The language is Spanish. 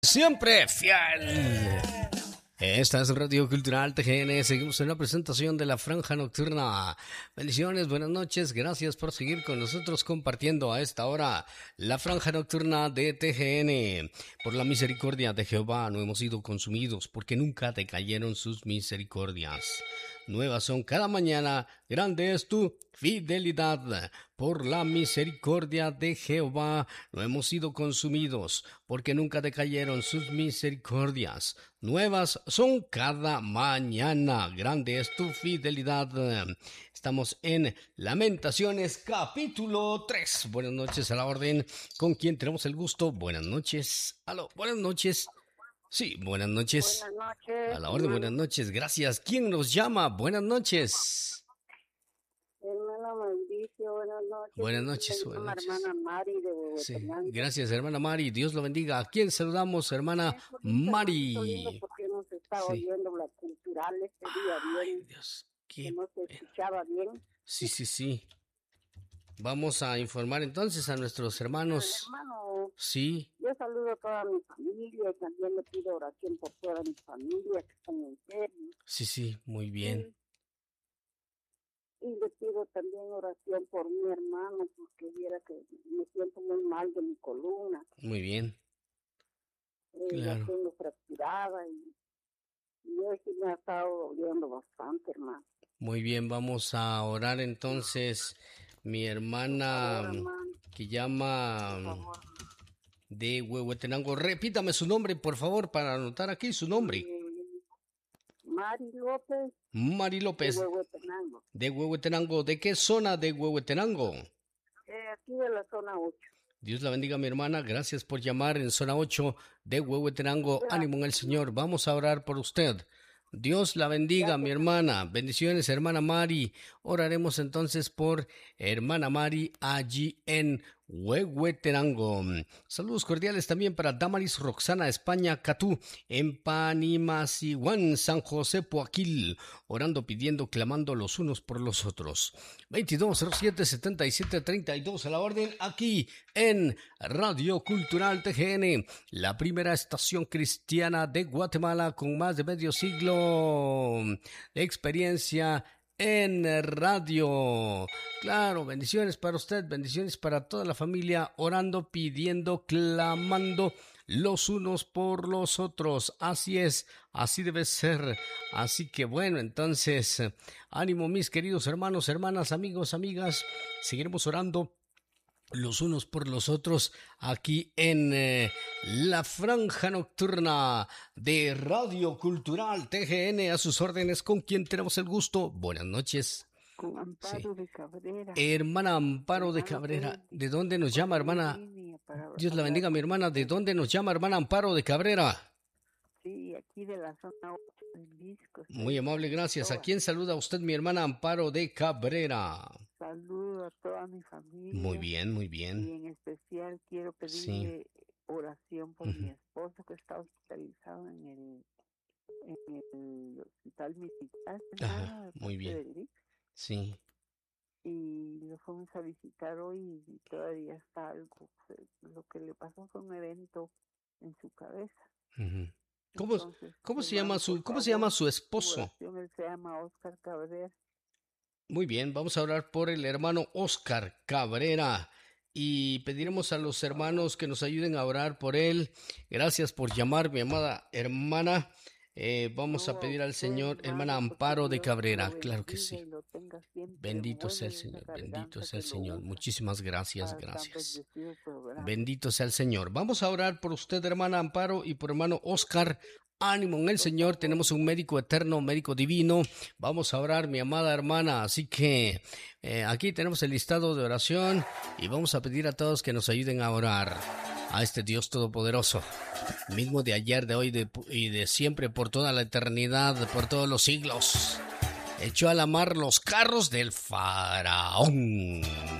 Siempre fiel. Esta es Radio Cultural TGN. Seguimos en la presentación de la Franja Nocturna. Bendiciones, buenas noches. Gracias por seguir con nosotros compartiendo a esta hora la Franja Nocturna de TGN. Por la misericordia de Jehová no hemos sido consumidos, porque nunca decayeron sus misericordias. Nuevas son cada mañana, grande es tu fidelidad. Por la misericordia de Jehová no hemos sido consumidos, porque nunca decayeron sus misericordias. Nuevas son cada mañana, grande es tu fidelidad. Estamos en Lamentaciones capítulo 3. Buenas noches a la orden. ¿Con quién tenemos el gusto? Buenas noches. Aló, buenas noches. Sí, buenas noches. Buenas noches. A la orden, buenas noches. Gracias. ¿Quién nos llama? Buenas noches. Hermana Mauricio, buenas noches. Buenas noches. Buenas noches. Hermana Mari de Huehuetenango. Sí, gracias, hermana Mari. Dios lo bendiga. ¿A quién saludamos, hermana Mari? Porque nos está oyendo la cultural este día bien. Ay, Dios. Que no se escuchaba bien. Sí. Vamos a informar entonces a nuestros hermanos. Hermano, sí. Yo saludo a toda mi familia y también le pido oración por toda mi familia que están enfermos. Sí, muy bien. Y le pido también oración por mi hermano porque viera que me siento muy mal de mi columna. Muy bien. La tengo fracturada y hoy sí me ha estado doliendo bastante, hermano. Muy bien, vamos a orar entonces. Mi hermana que llama de Huehuetenango. Repítame su nombre, por favor, para anotar aquí su nombre. Mari López. Mari López. De Huehuetenango. De Huehuetenango. ¿De qué zona de Huehuetenango? Aquí de la zona 8. Dios la bendiga, mi hermana. Gracias por llamar en zona 8 de Huehuetenango. Ánimo en el Señor. Vamos a orar por usted. Dios la bendiga, mi hermana. Bendiciones, hermana Mari. Oraremos entonces por hermana Mari allí en Huehuetenango. Saludos cordiales también para Damaris Roxana España Catú en Panimasihuán, San José Poaquil, orando, pidiendo, clamando los unos por los otros. 2207-7732 a la orden aquí en Radio Cultural TGN, la primera estación cristiana de Guatemala con más de medio siglo de experiencia en radio. Claro, bendiciones para usted, bendiciones para toda la familia, orando, pidiendo, clamando los unos por los otros. Así es, así debe ser. Así que bueno, entonces, ánimo mis queridos hermanos, hermanas, amigos, amigas. Seguiremos orando los unos por los otros aquí en la Franja Nocturna de Radio Cultural TGN. A sus órdenes, ¿con quién tenemos el gusto? Buenas noches. Con Amparo de Cabrera. Hermana Amparo de Cabrera. ¿De dónde nos llama, hermana? Dios la bendiga, mi hermana. ¿De dónde nos llama, hermana Amparo de Cabrera? Sí, aquí de la zona 8 del Visco. Muy amable, gracias. ¿A quién saluda usted, mi hermana Amparo de Cabrera? Saludo a toda mi familia. Muy bien, muy bien. Y en especial quiero pedirle oración por mi esposo que está hospitalizado en el hospital militar. Ajá, muy bien. Sí. Y lo fuimos a visitar hoy y todavía está algo. Lo que le pasó fue un evento en su cabeza. Uh-huh. ¿Cómo se llama su esposo? Él se llama Oscar Cabrera. Muy bien, vamos a orar por el hermano Oscar Cabrera y pediremos a los hermanos que nos ayuden a orar por él. Gracias por llamar, mi amada hermana. Vamos a pedir al Señor, hermana Amparo de Cabrera, claro que sí. Bendito sea el Señor, bendito sea el Señor. Muchísimas gracias, gracias. Bendito sea el Señor. Vamos a orar por usted, hermana Amparo, y por hermano Oscar. Ánimo en el Señor, tenemos un médico eterno, médico divino. Vamos a orar, mi amada hermana. Así que aquí tenemos el listado de oración y vamos a pedir a todos que nos ayuden a orar a este Dios todopoderoso, mismo de ayer, de hoy y de siempre, por toda la eternidad, por todos los siglos. Echó a la mar los carros del faraón.